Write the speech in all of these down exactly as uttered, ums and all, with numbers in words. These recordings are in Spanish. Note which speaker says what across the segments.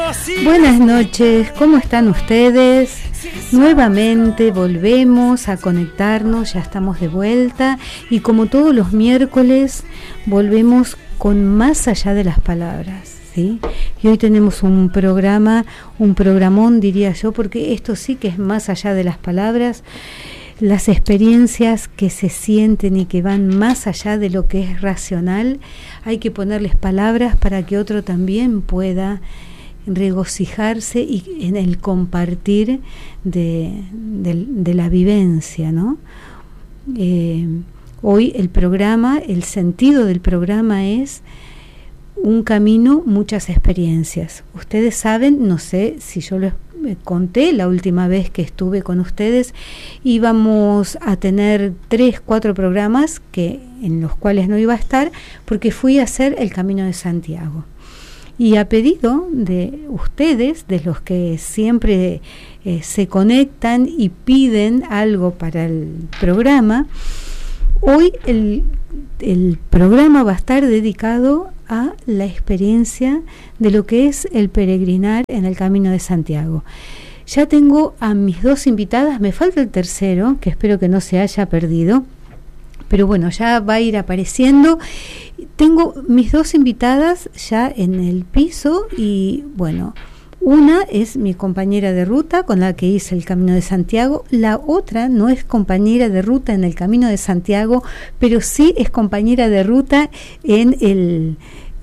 Speaker 1: Buenas noches, ¿cómo están ustedes? Nuevamente volvemos a conectarnos, ya estamos de vuelta y como todos los miércoles volvemos con Más allá de las palabras, ¿sí? Y hoy tenemos un programa, un programón diría yo, porque esto sí que es más allá de las palabras, las experiencias que se sienten y que van más allá de lo que es racional, hay que ponerles palabras para que otro también pueda regocijarse y en el compartir de, de, de la vivencia, ¿no? Eh, hoy el programa, el sentido del programa es un camino, muchas experiencias. Ustedes saben, no sé si yo les conté la última vez que estuve con ustedes, íbamos a tener tres, cuatro programas que, en los cuales no iba a estar porque fui a hacer el Camino de Santiago. Y a pedido de ustedes, de los que siempre eh, se conectan y piden algo para el programa, hoy el, el programa va a estar dedicado a la experiencia de lo que es el peregrinar en el Camino de Santiago. Ya tengo a mis dos invitadas, me falta el tercero, que espero que no se haya perdido, pero bueno, ya va a ir apareciendo. Tengo mis dos invitadas ya en el piso y bueno, una es mi compañera de ruta con la que hice el Camino de Santiago, la otra no es compañera de ruta en el Camino de Santiago, pero sí es compañera de ruta en, el,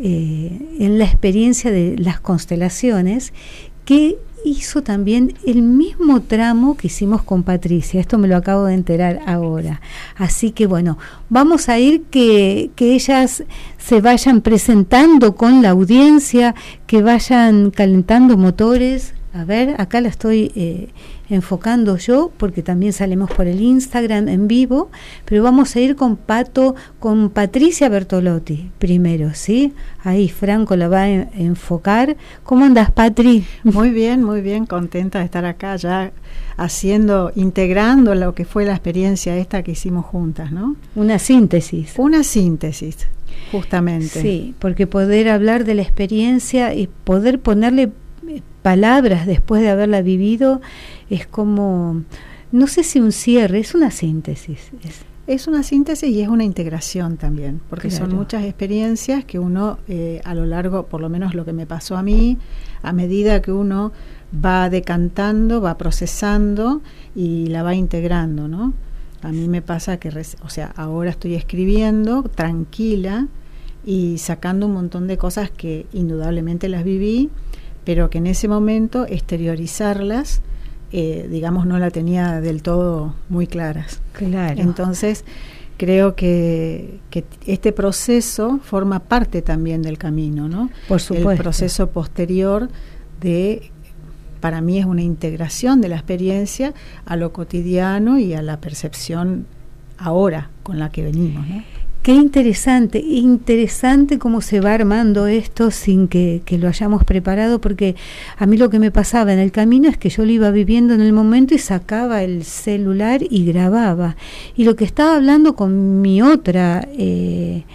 Speaker 1: eh, en la experiencia de las constelaciones, que hizo también el mismo tramo que hicimos con Patricia. Esto me lo acabo de enterar ahora. Así que bueno, vamos a ir que, que ellas se vayan presentando con la audiencia, que vayan calentando motores. A ver, acá la estoy eh, enfocando yo, porque también salimos por el Instagram en vivo, pero vamos a ir con Pato, con Patricia Bertolotti primero, ¿sí? Ahí Franco la va a enfocar. ¿Cómo andas, Patri?
Speaker 2: Muy bien, muy bien, contenta de estar acá ya haciendo, integrando lo que fue la experiencia esta que hicimos juntas, ¿no?
Speaker 1: Una síntesis.
Speaker 2: Una síntesis, justamente.
Speaker 1: Sí, porque poder hablar de la experiencia y poder ponerle palabras después de haberla vivido es como, no sé si un cierre, es una síntesis. Es,
Speaker 2: es una síntesis y es una integración también, porque claro, son muchas experiencias que uno eh, a lo largo, por lo menos lo que me pasó a mí, a medida que uno va decantando, va procesando y la va integrando, ¿no? A mí me pasa que, o sea, ahora estoy escribiendo tranquila y sacando un montón de cosas que indudablemente las viví, pero que en ese momento exteriorizarlas, eh, digamos, no la tenía del todo muy claras.
Speaker 1: Claro.
Speaker 2: Entonces, creo que, que este proceso forma parte también del camino, ¿no?
Speaker 1: Por supuesto.
Speaker 2: El proceso posterior de, para mí es una integración de la experiencia a lo cotidiano y a la percepción ahora con la que venimos, ¿no?
Speaker 1: Qué interesante, interesante cómo se va armando esto sin que, que lo hayamos preparado, porque a mí lo que me pasaba en el camino es que yo lo iba viviendo en el momento y sacaba el celular y grababa. Y lo que estaba hablando con mi otra eh,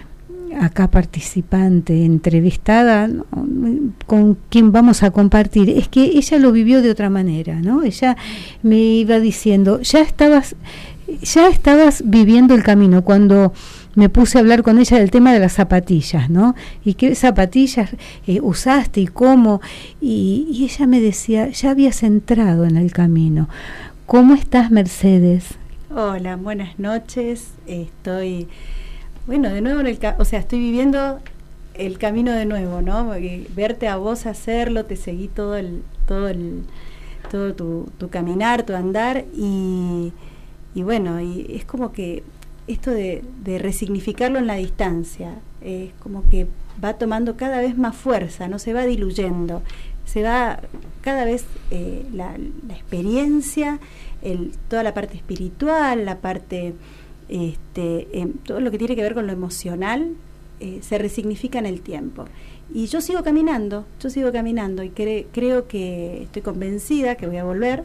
Speaker 1: acá participante, entrevistada, ¿no?, con quien vamos a compartir, es que ella lo vivió de otra manera, ¿no? Ella me iba diciendo, ya estabas, ya estabas viviendo el camino cuando me puse a hablar con ella del tema de las zapatillas, ¿no? Y qué zapatillas eh, usaste y cómo. Y, y ella me decía, ya habías entrado en el camino. ¿Cómo estás, Mercedes?
Speaker 3: Hola, buenas noches. Estoy, bueno, de nuevo en el, ca- o sea, estoy viviendo el camino de nuevo, ¿no? Porque verte a vos hacerlo, te seguí todo el, todo el, todo tu, tu caminar, tu andar y, y bueno, y es como que esto de, de resignificarlo en la distancia, es eh, como que va tomando cada vez más fuerza, no se va diluyendo, se va cada vez eh, la, la experiencia, el, toda la parte espiritual, la parte, este, eh, todo lo que tiene que ver con lo emocional, eh, se resignifica en el tiempo. Y yo sigo caminando, yo sigo caminando y cre- creo que estoy convencida que voy a volver.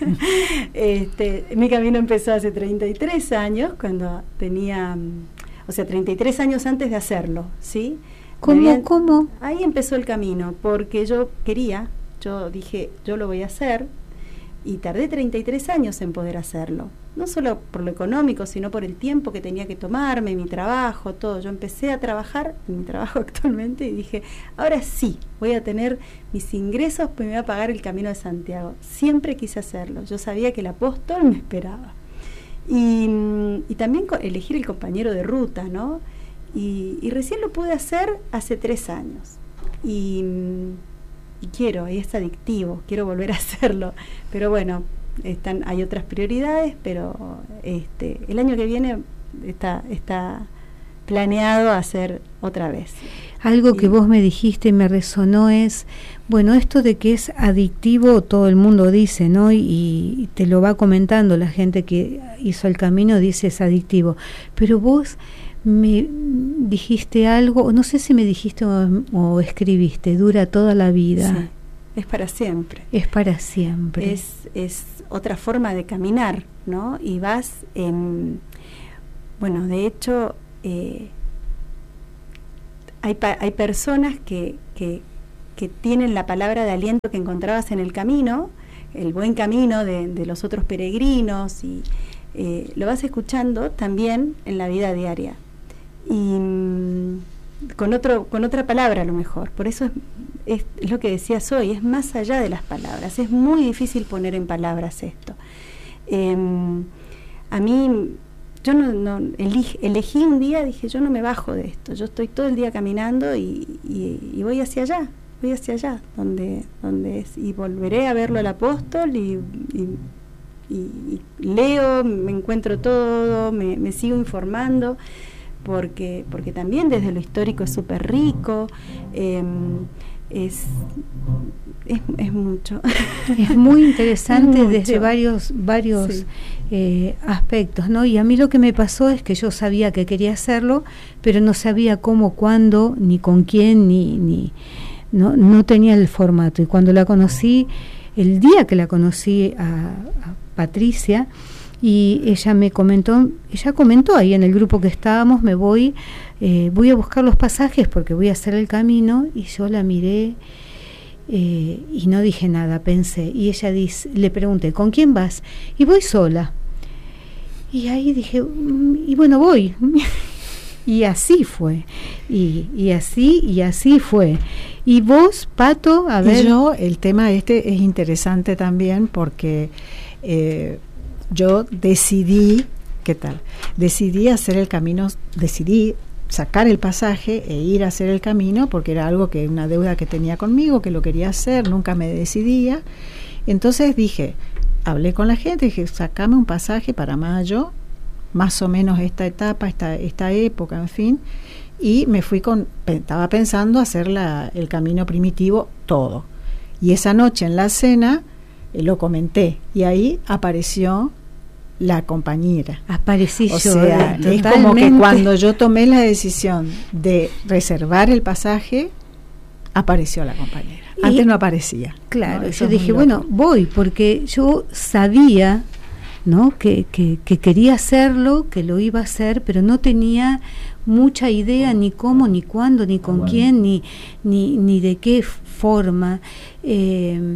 Speaker 3: este, mi camino empezó hace treinta y tres años, cuando tenía, o sea, treinta y tres años antes de hacerlo, ¿sí?
Speaker 1: ¿Cómo,
Speaker 3: habían,
Speaker 1: cómo?
Speaker 3: Ahí empezó el camino, porque yo quería, yo dije, yo lo voy a hacer, y tardé treinta y tres años en poder hacerlo. No solo por lo económico, sino por el tiempo que tenía que tomarme, mi trabajo, todo. Yo empecé a trabajar en mi trabajo actualmente y dije, ahora sí, voy a tener mis ingresos, pues me voy a pagar el Camino de Santiago. Siempre quise hacerlo. Yo sabía que el apóstol me esperaba. Y, y también elegir el compañero de ruta, ¿no? Y, y recién lo pude hacer hace tres años. Y, y quiero, y es adictivo, quiero volver a hacerlo. Pero bueno, están, hay otras prioridades, pero este, el año que viene está, está planeado hacer otra vez.
Speaker 1: Algo que
Speaker 3: y,
Speaker 1: vos me dijiste y me resonó es, bueno, esto de que es adictivo, todo el mundo dice, ¿no? Y, y te lo va comentando la gente que hizo el camino, dice es adictivo. Pero vos me dijiste algo, no sé si me dijiste o, o escribiste, dura toda la vida.
Speaker 3: Sí, es para siempre.
Speaker 1: Es para siempre.
Speaker 3: Es, es otra forma de caminar, ¿no? Y vas, en, bueno, de hecho, eh, hay, pa- hay personas que, que, que tienen la palabra de aliento que encontrabas en el camino, el buen camino de, de los otros peregrinos, y eh, lo vas escuchando también en la vida diaria. Y mm, con otro con otra palabra a lo mejor. Por eso es, es, es lo que decías hoy, es más allá de las palabras. Es muy difícil poner en palabras esto. Eh, a mí, yo no, no eleg, elegí un día, dije, yo no me bajo de esto. Yo estoy todo el día caminando y, y, y voy hacia allá, voy hacia allá, donde, donde es. Y volveré a verlo al apóstol y, y, y, y leo, me encuentro todo, me, me sigo informando. Porque, porque también desde lo histórico es súper rico, eh, es, es, es mucho.
Speaker 1: Es muy interesante
Speaker 3: Mucho.
Speaker 1: desde varios, varios
Speaker 3: Sí.
Speaker 1: eh, aspectos, ¿no? Y a mí lo que me pasó es que yo sabía que quería hacerlo, pero no sabía cómo, cuándo, ni con quién, ni, ni no, no tenía el formato. Y cuando la conocí, el día que la conocí a, a Patricia, y ella me comentó, ella comentó ahí en el grupo que estábamos, me voy, eh, voy a buscar los pasajes porque voy a hacer el camino, y yo la miré eh, y no dije nada, pensé, y ella dice, le pregunté, ¿con quién vas? Y voy sola. Y ahí dije, mm, y bueno, voy. Y así fue, y, y así, y así fue. Y vos, Pato, a ver.
Speaker 2: Y yo, el tema este es interesante también porque eh, yo decidí, ¿qué tal? Decidí hacer el camino, decidí sacar el pasaje e ir a hacer el camino porque era algo que, una deuda que tenía conmigo, que lo quería hacer, nunca me decidía. Entonces dije, hablé con la gente, dije, sacame un pasaje para mayo, más o menos esta etapa, esta, esta época, en fin, y me fui con, estaba pensando hacer la, el camino primitivo todo. Y esa noche en la cena eh, lo comenté, y ahí apareció la compañera.
Speaker 1: Aparecí
Speaker 2: o
Speaker 1: yo.
Speaker 2: sea,
Speaker 1: eh,
Speaker 2: es como que cuando yo tomé la decisión de reservar el pasaje, apareció la compañera. Antes y, no aparecía.
Speaker 1: Claro, ¿no? Yo dije, bueno, voy, porque yo sabía, ¿no? Que, que, que quería hacerlo, que lo iba a hacer, pero no tenía mucha idea ni cómo, ni cuándo, ni con bueno. quién, ni, ni, ni de qué forma. Eh,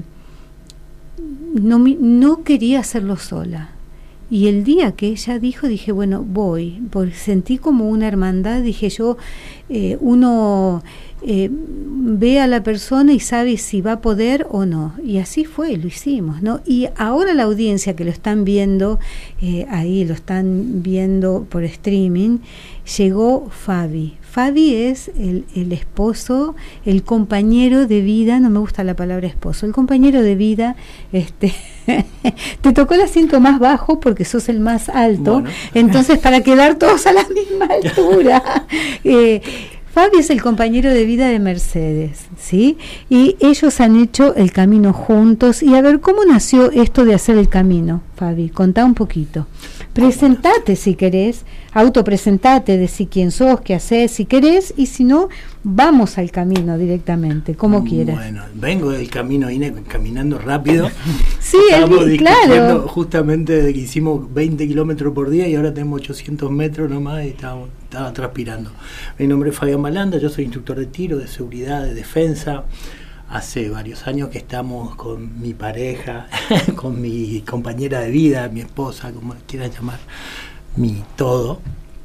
Speaker 1: no, no quería hacerlo sola. Y el día que ella dijo, dije, bueno, voy, porque sentí como una hermandad, dije yo, eh, uno eh, ve a la persona y sabe si va a poder o no, y así fue, lo hicimos, ¿no? Y ahora la audiencia que lo están viendo, eh, ahí lo están viendo por streaming, llegó Fabi. Fabi es el, el esposo, el compañero de vida, no me gusta la palabra esposo, el compañero de vida, este, te tocó el asiento más bajo porque sos el más alto, bueno. Entonces para quedar todos a la misma altura. eh, Fabi es el compañero de vida de Mercedes, ¿sí? Y ellos han hecho el camino juntos. Y a ver, ¿cómo nació esto de hacer el camino, Fabi? Contá un poquito. Presentate si querés, autopresentate, decí quién sos, qué hacés, si querés, y si no, vamos al camino directamente, como quieras.
Speaker 4: Bueno, vengo del camino, vine caminando rápido.
Speaker 1: Sí,
Speaker 4: Estábamos
Speaker 1: el, claro.
Speaker 4: Justamente de que hicimos veinte kilómetros por día y ahora tenemos ochocientos metros nomás y estábamos, estaba transpirando. Mi nombre es Fabián Balanda, yo soy instructor de tiro, de seguridad, de defensa. Hace varios años que estamos con mi pareja, con mi compañera de vida, mi esposa, como quieras llamar, mi todo.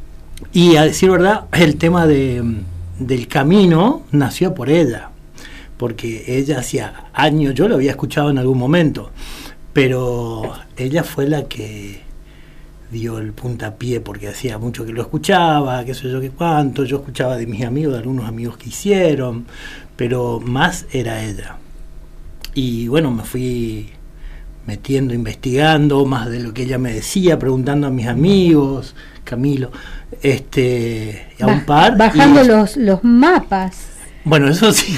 Speaker 4: Y a decir verdad, el tema de, del camino nació por ella, porque ella hacía años, yo lo había escuchado en algún momento, pero ella fue la que dio el puntapié, porque hacía mucho que lo escuchaba, qué sé yo qué cuánto, yo escuchaba de mis amigos, de algunos amigos que hicieron, pero más era ella. Y bueno, me fui metiendo, investigando más de lo que ella me decía, preguntando a mis amigos, Camilo, este, a un par.
Speaker 1: Bajando y, los, los mapas.
Speaker 4: Bueno, eso sí,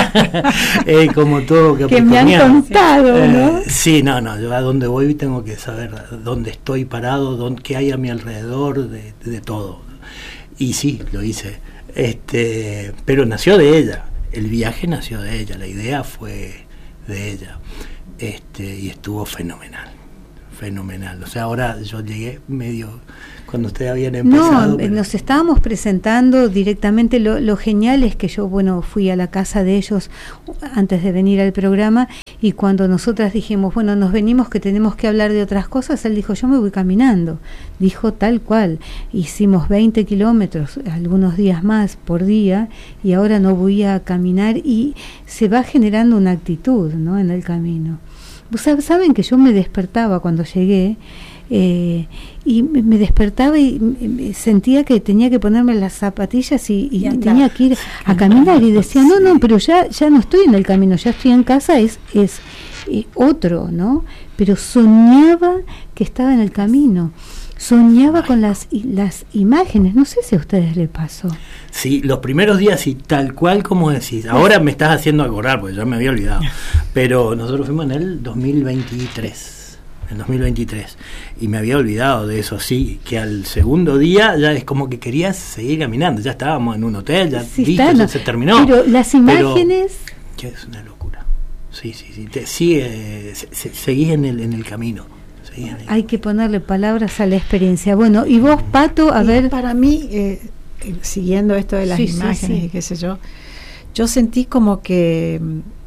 Speaker 4: eh, como todo
Speaker 1: que me han contado, eh, ¿no?
Speaker 4: Sí, no, no, yo a donde voy tengo que saber dónde estoy parado, dónde, qué hay a mi alrededor, de, de todo. Y sí, lo hice, este, pero nació de ella. El viaje nació de ella, la idea fue de ella, este, y estuvo fenomenal, fenomenal. O sea, ahora yo llegué medio cuando ustedes habían empezado.
Speaker 1: No, pero... nos estábamos presentando directamente. Lo, lo genial es que yo, bueno, fui a la casa de ellos antes de venir al programa, y cuando nosotras dijimos, bueno, nos venimos que tenemos que hablar de otras cosas, él dijo, yo me voy caminando. Dijo tal cual. Hicimos veinte kilómetros, algunos días más por día, y ahora no voy a caminar, y se va generando una actitud, ¿no?, en el camino. Ustedes saben que yo me despertaba cuando llegué, eh, y me despertaba y sentía que tenía que ponerme las zapatillas y, y, y tenía que ir a caminar, y decía, no, no, pero ya ya no estoy en el camino, ya estoy en casa, es es eh, otro, ¿no? Pero soñaba que estaba en el camino. Soñaba con las las imágenes, no sé si a ustedes les pasó.
Speaker 4: Sí, los primeros días sí, tal cual como decís. Ahora me estás haciendo acordar, porque ya me había olvidado. Pero nosotros fuimos en el dos mil veintitrés, en dos mil veintitrés, y me había olvidado de eso, sí, que al segundo día ya es como que querías seguir caminando. Ya estábamos en un hotel, ya
Speaker 1: sí,
Speaker 4: listo,
Speaker 1: está,
Speaker 4: ya
Speaker 1: no,
Speaker 4: se terminó.
Speaker 1: Pero las imágenes...
Speaker 4: Pero, que es una locura. Sí, sí, sí. Te, sigue, se, se, seguís en el, en el camino.
Speaker 1: Hay que ponerle palabras a la experiencia. Bueno, y vos, Pato, a y ver...
Speaker 2: Para mí, eh, siguiendo esto de las sí, imágenes sí, sí. y qué sé yo, yo sentí como que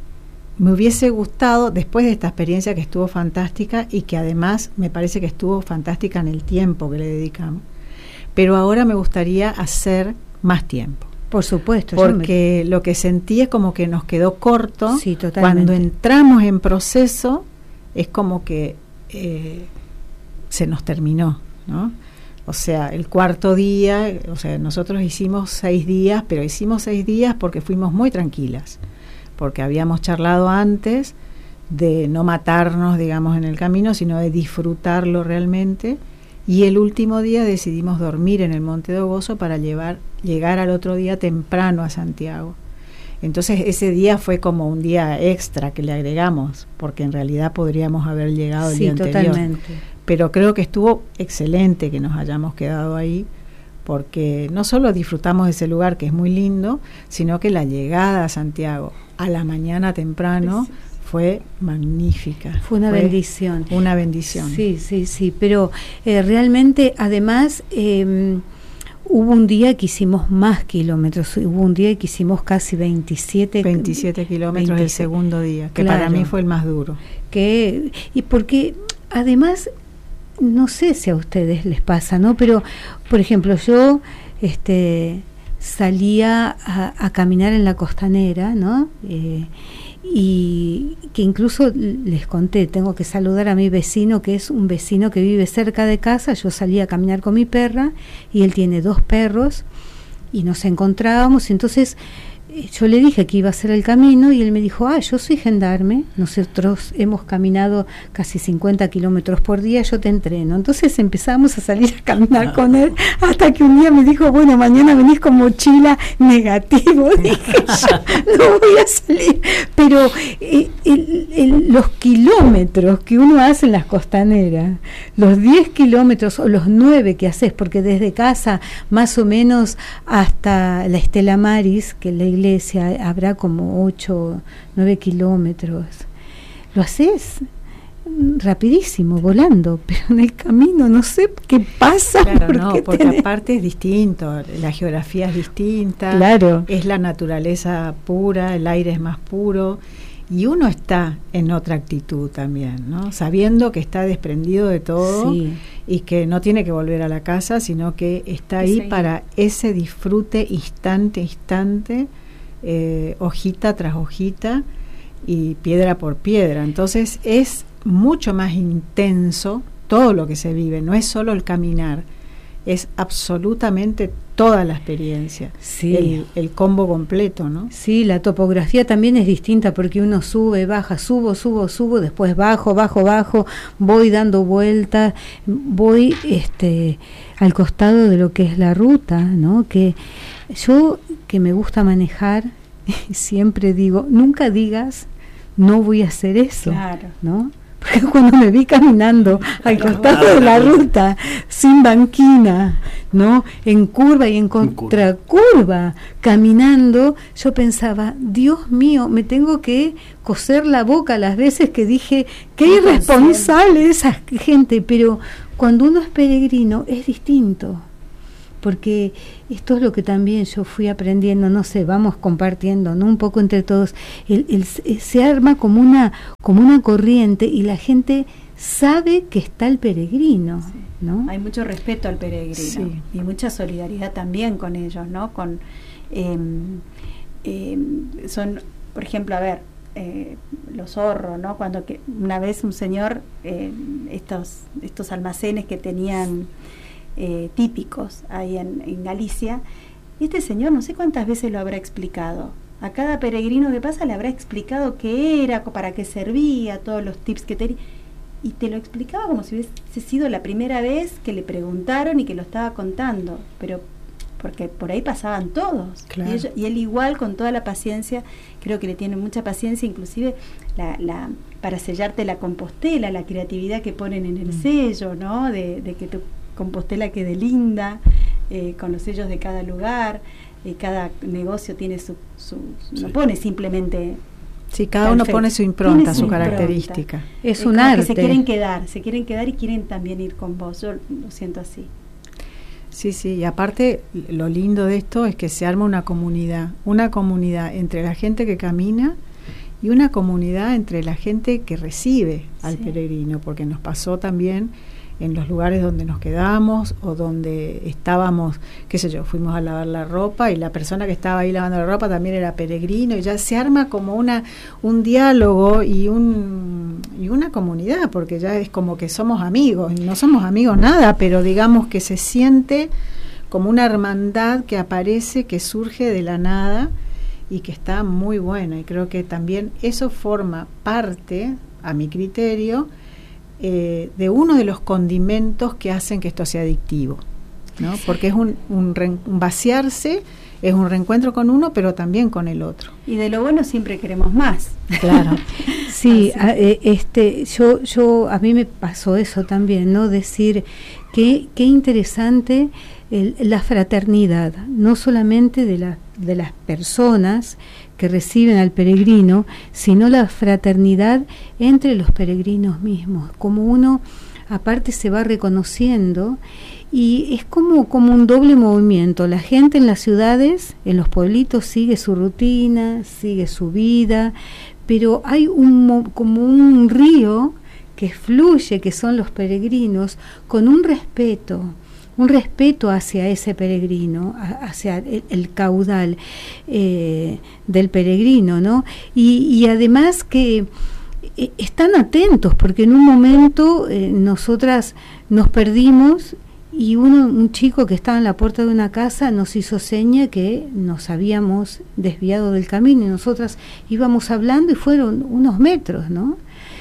Speaker 2: me hubiese gustado, después de esta experiencia que estuvo fantástica, y que además me parece que estuvo fantástica en el tiempo que le dedicamos, pero ahora me gustaría hacer más tiempo.
Speaker 1: Por supuesto.
Speaker 2: Porque me... lo que sentí es como que nos quedó corto.
Speaker 1: Sí, totalmente.
Speaker 2: Cuando entramos en proceso, es como que Eh, se nos terminó, ¿no? O sea, el cuarto día, o sea, nosotros hicimos seis días, pero hicimos seis días porque fuimos muy tranquilas, porque habíamos charlado antes de no matarnos, digamos, en el camino, sino de disfrutarlo realmente, y el último día decidimos dormir en el Monte de Ogozo para llevar, llegar al otro día temprano a Santiago. Entonces ese día fue como un día extra que le agregamos, porque en realidad podríamos haber llegado el
Speaker 1: sí,
Speaker 2: día anterior.
Speaker 1: Totalmente.
Speaker 2: Pero creo que estuvo excelente que nos hayamos quedado ahí, porque no solo disfrutamos de ese lugar que es muy lindo, sino que la llegada a Santiago a la mañana temprano sí, fue magnífica.
Speaker 1: Fue una fue bendición.
Speaker 2: Una bendición.
Speaker 1: Sí, sí, sí, pero eh, realmente además... Eh, hubo un día que hicimos más kilómetros, hubo un día que hicimos casi veintisiete,
Speaker 2: veintisiete kilómetros veintisiete, el segundo día, que claro, para mí fue el más duro.
Speaker 1: Que, y porque además, no sé si a ustedes les pasa, ¿no? Pero, por ejemplo, yo este, salía a, a caminar en la costanera, ¿no? Eh, y que incluso les conté, tengo que saludar a mi vecino, que es un vecino que vive cerca de casa. Yo salía a caminar con mi perra y él tiene dos perros y nos encontrábamos, entonces yo le dije que iba a hacer el camino y él me dijo, ah, yo soy gendarme, nosotros hemos caminado casi cincuenta kilómetros por día, yo te entreno. Entonces empezamos a salir a caminar con él, hasta que un día me dijo, bueno, mañana venís con mochila, negativo. Dije, yo no voy a salir. Pero eh, el, el, los kilómetros que uno hace en las costaneras, los diez kilómetros o los nueve que haces, porque desde casa más o menos hasta la Estela Maris, que la iglesia habrá como ocho, nueve kilómetros, lo haces rapidísimo, volando, pero en el camino no sé qué pasa.
Speaker 2: Claro,
Speaker 1: ¿por
Speaker 2: no,
Speaker 1: qué
Speaker 2: porque
Speaker 1: tenés?
Speaker 2: aparte es distinto, la geografía es distinta,
Speaker 1: Claro.
Speaker 2: es la naturaleza pura, el aire es más puro, y uno está en otra actitud también, ¿no? Sabiendo que está desprendido de todo,
Speaker 1: Sí.
Speaker 2: y que no tiene que volver a la casa, sino que está ahí
Speaker 3: Sí.
Speaker 2: para ese disfrute instante, instante, eh, hojita tras hojita y piedra por piedra. Entonces es mucho más intenso todo lo que se vive, no es solo el caminar, es absolutamente toda la experiencia,
Speaker 1: Sí.
Speaker 2: el, el combo completo, ¿no?
Speaker 1: Sí, la topografía también es distinta porque uno sube, baja, subo, subo, subo, después bajo, bajo, bajo, voy dando vueltas, voy este al costado de lo que es la ruta, ¿no? Que yo que me gusta manejar, siempre digo, nunca digas no voy a hacer eso,
Speaker 3: Claro.
Speaker 1: ¿no? Porque cuando me vi caminando al costado de la ruta, sin banquina, ¿no? En curva y en contracurva, caminando, yo pensaba, Dios mío, me tengo que coser la boca las veces que dije, qué irresponsable esa gente, pero cuando uno es peregrino es distinto. Porque esto es lo que también yo fui aprendiendo, no sé, vamos compartiendo, ¿no? Un poco entre todos, el, el, se arma como una, como una corriente y la gente sabe que está el peregrino,
Speaker 3: Sí.
Speaker 1: ¿no?
Speaker 3: Hay mucho respeto al peregrino,
Speaker 2: Sí.
Speaker 3: y mucha solidaridad también con ellos, ¿no? Con eh, eh, son, por ejemplo, a ver, eh, los zorros, ¿no? Cuando que una vez un señor, eh, estos estos almacenes que tenían eh, típicos ahí en, en Galicia, y este señor no sé cuántas veces lo habrá explicado. A cada peregrino que pasa le habrá explicado qué era, para qué servía, todos los tips que tenía. Y te lo explicaba como si hubiese sido la primera vez que le preguntaron y que lo estaba contando, pero porque por ahí pasaban todos.
Speaker 2: Claro.
Speaker 3: Y, ellos, y él igual, con toda la paciencia, creo que le tiene mucha paciencia, inclusive la, la, para sellarte la compostela, la creatividad que ponen en el
Speaker 2: Mm.
Speaker 3: sello, ¿no? De, de que tu compostela quede linda, eh, con los sellos de cada lugar, eh, cada negocio tiene su... su
Speaker 4: Sí.
Speaker 3: No pone simplemente...
Speaker 2: Sí, cada
Speaker 3: Perfecto.
Speaker 2: uno pone su impronta,
Speaker 3: Tiene su
Speaker 2: su
Speaker 3: impronta.
Speaker 2: característica.
Speaker 1: Es
Speaker 3: Eh,
Speaker 1: un
Speaker 3: como
Speaker 1: arte.
Speaker 3: que se quieren quedar, se quieren quedar y quieren también ir con vos. Yo lo siento así.
Speaker 2: Sí, sí, y aparte lo lindo de esto es que se arma una comunidad, una comunidad entre la gente que camina y una comunidad entre la gente que recibe al
Speaker 3: Sí.
Speaker 2: peregrino, porque nos pasó también en los lugares donde nos quedamos o donde estábamos, qué sé yo, fuimos a lavar la ropa y la persona que estaba ahí lavando la ropa también era peregrino, y ya se arma como una un diálogo y un y una comunidad, porque ya es como que somos amigos, y no somos amigos nada, pero digamos que se siente como una hermandad que aparece, que surge de la nada y que está muy buena, y creo que también eso forma parte, a mi criterio, Eh, de uno de los condimentos que hacen que esto sea adictivo, ¿no? Porque es un, un, re, un vaciarse, es un reencuentro con uno, pero también con el otro.
Speaker 3: Y de lo bueno siempre queremos más.
Speaker 2: Claro.
Speaker 1: Sí, a, eh, este, yo, yo, a mí me pasó eso también, ¿no? Decir que qué interesante el, la fraternidad, no solamente de la, de las personas que reciben al peregrino, sino la fraternidad entre los peregrinos mismos, como uno aparte se va reconociendo, y es como, como un doble movimiento. La gente en las ciudades, en los pueblitos, sigue su rutina, sigue su vida, pero hay un como un río que fluye, que son los peregrinos, con un respeto, un respeto hacia ese peregrino, hacia el, el caudal eh, del peregrino, ¿no? Y, y además que eh, están atentos, porque en un momento eh, nosotras nos perdimos y uno, un chico que estaba en la puerta de una casa nos hizo seña que nos habíamos desviado del camino y nosotras íbamos hablando y fueron unos metros, ¿no?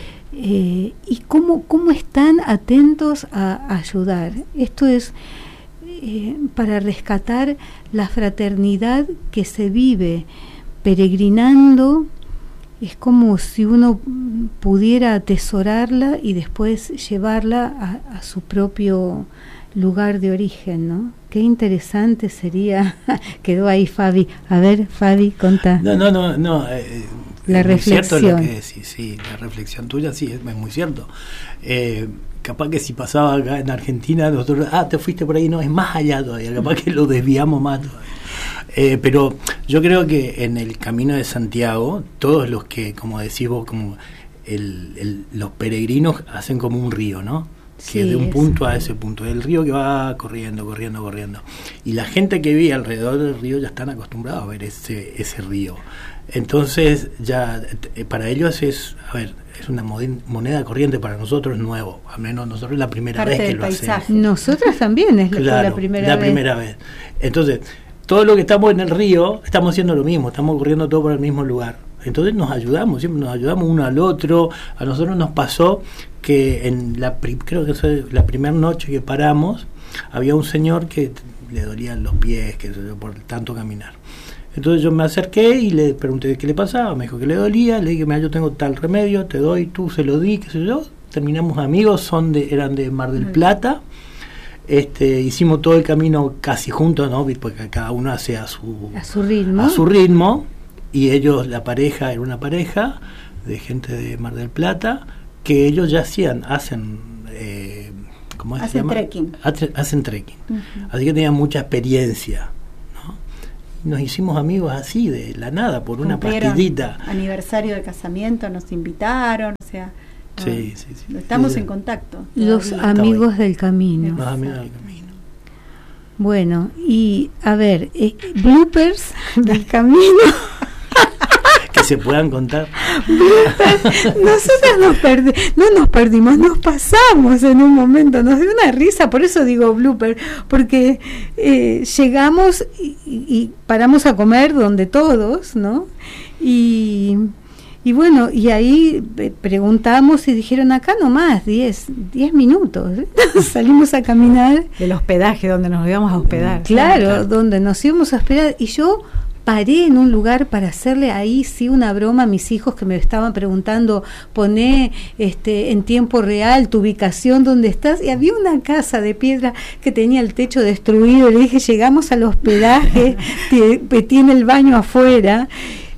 Speaker 1: Eh, y cómo, cómo están atentos a, a ayudar. Esto es eh, para rescatar la fraternidad que se vive peregrinando. Es como si uno pudiera atesorarla y después llevarla a, a su propio lugar de origen, ¿no? Qué interesante sería. Quedó ahí Fabi. A ver, Fabi, contá.
Speaker 4: No, no, no, no. Eh,
Speaker 1: la
Speaker 4: es
Speaker 1: reflexión.
Speaker 4: Muy cierto lo que decís, sí, la reflexión tuya sí, es, es muy cierto. Eh, capaz que si pasaba acá en Argentina, nosotros, ah, te fuiste por ahí, no, es más allá todavía, capaz que lo desviamos más todavía. Eh, pero yo creo que en el Camino de Santiago, todos los que, como decís vos, como el, el, los peregrinos hacen como un río, ¿no? Que sí, de un punto a ese punto, el río que va corriendo, corriendo, corriendo. Y la gente que vive alrededor del río ya están acostumbrados a ver ese, ese río. Entonces, ya para ellos es, a ver, es una moneda corriente, para nosotros nuevo, al menos nosotros es la primera
Speaker 3: Parte
Speaker 4: vez que
Speaker 3: lo
Speaker 4: paisaje.
Speaker 1: hacemos. Nosotras también es
Speaker 4: claro,
Speaker 1: la primera
Speaker 4: la
Speaker 1: vez.
Speaker 4: primera vez. Entonces, todo lo que estamos en el río, estamos haciendo lo mismo, estamos corriendo todo por el mismo lugar. Entonces nos ayudamos, siempre nos ayudamos uno al otro. A nosotros nos pasó que en la creo que fue la primera noche que paramos, había un señor que le dolían los pies, que por tanto caminar. Entonces yo me acerqué y le pregunté qué le pasaba, me dijo que le dolía, le dije, mira, yo tengo tal remedio, te doy, tú se lo di, qué sé yo. Terminamos amigos, son de eran de Mar del Plata. Este, hicimos todo el camino casi juntos, ¿no? Porque cada uno hace a su
Speaker 1: a su ritmo.
Speaker 4: A su ritmo. Y ellos, la pareja era una pareja de gente de Mar del Plata, que ellos ya hacían, hacen, eh, ¿cómo
Speaker 3: hacen
Speaker 4: se llama?
Speaker 3: Trekking.
Speaker 4: Hacen, hacen trekking.
Speaker 3: Uh-huh.
Speaker 4: Así que tenían mucha experiencia, ¿no? Y nos hicimos amigos así, de la nada, por una pastillita.
Speaker 3: Aniversario de casamiento, nos invitaron, o sea, no,
Speaker 4: sí, sí, sí.
Speaker 3: estamos
Speaker 4: sí,
Speaker 3: en contacto.
Speaker 1: Los
Speaker 3: todavía.
Speaker 1: amigos del camino.
Speaker 4: Los amigos del camino.
Speaker 1: Bueno, y a ver, eh, bloopers del camino.
Speaker 4: Que se puedan contar.
Speaker 1: Nosotros nos perdi- no nos perdimos, nos pasamos en un momento, nos dio una risa, por eso digo blooper, porque eh, llegamos y, y paramos a comer donde todos, ¿no? Y, y bueno, y ahí preguntamos y dijeron acá nomás, diez minutos. Salimos a caminar.
Speaker 2: Del hospedaje, donde nos íbamos a hospedar.
Speaker 1: Claro, claro, donde nos íbamos a hospedar. Y yo paré en un lugar para hacerle ahí sí una broma a mis hijos que me estaban preguntando, poné este, en tiempo real tu ubicación, dónde estás, y había una casa de piedra que tenía el techo destruido, le dije, llegamos al hospedaje, tiene el baño afuera.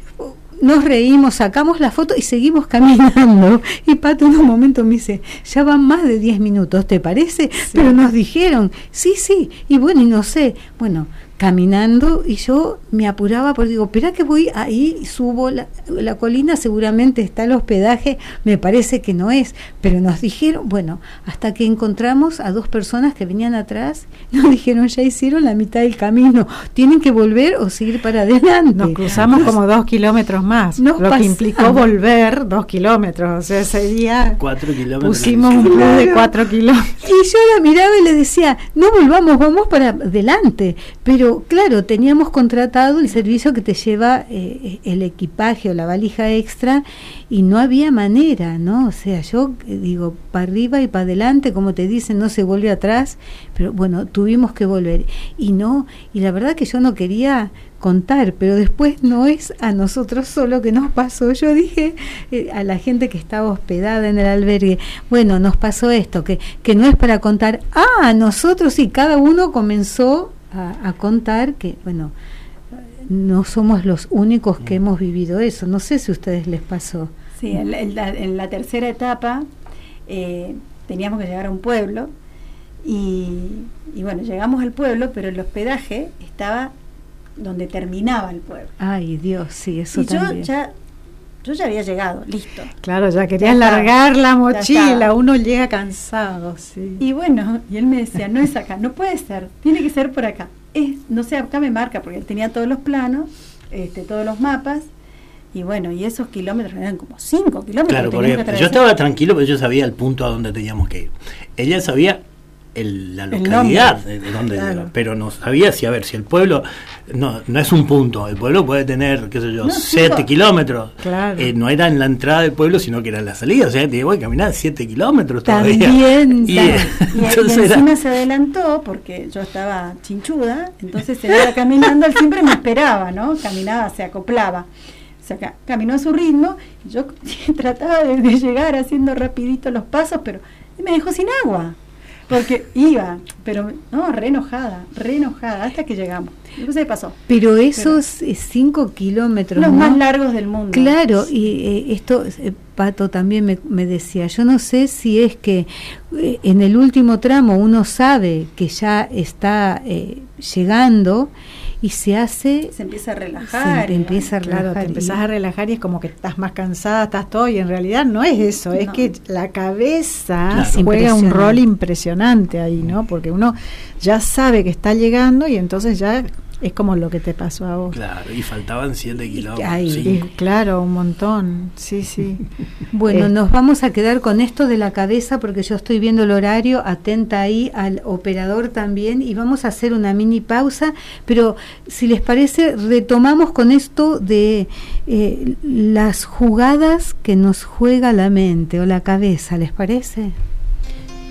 Speaker 1: Nos reímos, sacamos la foto y seguimos caminando. Y Pato en un momento me dice, ya van más de diez minutos, ¿te parece? Sí. Pero nos dijeron, sí, sí, y bueno, y no sé, bueno, caminando, y yo me apuraba porque digo, espera que voy ahí, subo la, la colina, seguramente está el hospedaje, me parece que no es, pero nos dijeron, bueno, hasta que encontramos a dos personas que venían atrás, nos dijeron, ya hicieron la mitad del camino, tienen que volver o seguir para adelante.
Speaker 2: Nos cruzamos como dos kilómetros más, nos lo que implicó volver dos kilómetros, o sea, ese día
Speaker 4: cuatro kilómetros
Speaker 2: pusimos un plus de cuatro kilómetros.
Speaker 1: Y yo la miraba y le decía, no volvamos, vamos para adelante, pero claro, teníamos contratado el servicio que te lleva eh, el equipaje o la valija extra y no había manera, ¿no? O sea, yo eh, digo, para arriba y para adelante, como te dicen, no se vuelve atrás, pero bueno, tuvimos que volver. Y no, y la verdad que yo no quería contar, pero después no es a nosotros solo que nos pasó. Yo dije eh, a la gente que estaba hospedada en el albergue, bueno, nos pasó esto, que, que no es para contar, ah, nosotros, y cada uno comenzó A, a contar que, bueno, no somos los únicos que hemos vivido eso. No sé si a ustedes les pasó.
Speaker 3: Sí, en la, en la, en la tercera etapa eh, teníamos que llegar a un pueblo y, y bueno, llegamos al pueblo, pero el hospedaje estaba donde terminaba el pueblo.
Speaker 1: Ay, Dios, sí, eso
Speaker 3: y
Speaker 1: también.
Speaker 3: yo ya yo ya había llegado, listo.
Speaker 2: Claro, ya querías ya largar la mochila, uno llega cansado, sí.
Speaker 3: Y bueno, y él me decía, no es acá, no puede ser, tiene que ser por acá. Es, no sé, acá me marca, porque él tenía todos los planos, este, todos los mapas, y bueno, y esos kilómetros eran como cinco kilómetros.
Speaker 4: Claro, porque yo estaba tranquilo, pero yo sabía el punto a donde teníamos que ir. Ella sabía el, la localidad de, de donde claro. llega, pero no sabía si, a ver, si el pueblo no no es un punto, el pueblo puede tener, qué sé yo, no, siete kilómetros, claro. eh, no era en la entrada del pueblo, sino que era en la salida, o sea, te voy a caminar siete kilómetros todavía.
Speaker 3: También, y, y, y encima era... se adelantó, porque yo estaba chinchuda, entonces se iba caminando, él siempre me esperaba, ¿no? Caminaba, se acoplaba. O sea, caminó a su ritmo, y yo trataba de, de llegar haciendo rapidito los pasos, pero me dejó sin agua. Porque iba, pero no, re enojada, re enojada, hasta que llegamos. Después se pasó.
Speaker 1: Pero esos pero, cinco kilómetros,
Speaker 3: los
Speaker 1: ¿no?
Speaker 3: más largos del mundo.
Speaker 1: Claro, y eh, esto, eh, Pato también me, me decía, yo no sé si es que eh, en el último tramo uno sabe que ya está eh, llegando y se hace...
Speaker 3: Se empieza a relajar.
Speaker 1: Se empieza a relajar.
Speaker 2: Claro, te empezás a relajar y es como que estás más cansada, estás todo, y en realidad no es eso, no. Es que la cabeza claro. juega un rol impresionante ahí, ¿no? Porque uno ya sabe que está llegando y entonces ya... Es como lo que te pasó a vos.
Speaker 4: Claro, y faltaban siete kilómetros.
Speaker 2: Ay, sí, claro, un montón. Sí, sí.
Speaker 1: Bueno, eh. nos vamos a quedar con esto de la cabeza porque yo estoy viendo el horario, atenta ahí al operador también, y vamos a hacer una mini pausa, pero si les parece, retomamos con esto de eh, las jugadas que nos juega la mente o la cabeza, ¿les parece?